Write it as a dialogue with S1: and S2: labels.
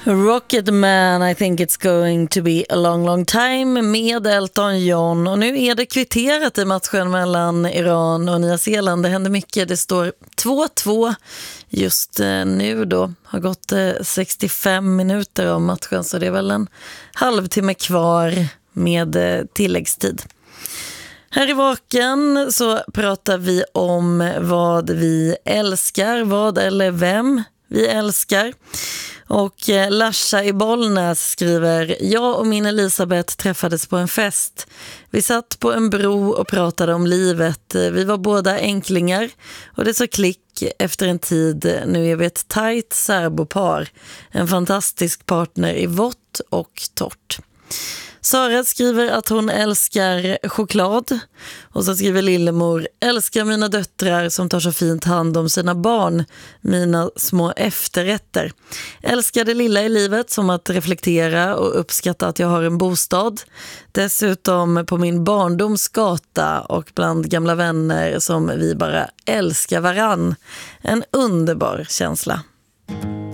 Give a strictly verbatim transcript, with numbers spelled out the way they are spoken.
S1: Rocketman, I think it's going to be a long long time med Elton John. Och nu är det kvitterat i matchen mellan Iran och Nya Zeeland. Det händer mycket, det står två två just nu då. Har gått sextiofem minuter av matchen, så det är väl en halvtimme kvar med tilläggstid. Här i Vaken så pratar vi om vad vi älskar, vad eller vem vi älskar. Och Lasha i Bollnäs skriver: jag och min Elisabeth träffades på en fest. Vi satt på en bro och pratade om livet. Vi var båda enklingar och det så klick efter en tid. Nu är vi ett tajt särbopar. En fantastisk partner i vått och torrt. Sara skriver att hon älskar choklad. Och så skriver Lillemor: älskar mina döttrar som tar så fint hand om sina barn. Mina små efterrätter. Älskar det lilla i livet, som att reflektera och uppskatta att jag har en bostad. Dessutom på min barndomsgata och bland gamla vänner som vi bara älskar varann. En underbar känsla.